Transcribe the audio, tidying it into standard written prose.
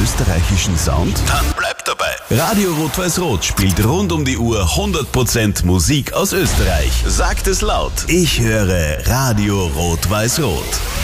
österreichischen Sound? Dann bleibt dabei. Radio Rot-Weiß-Rot spielt rund um die Uhr 100% Musik aus Österreich. Sagt es laut. Ich höre Radio Rot-Weiß-Rot.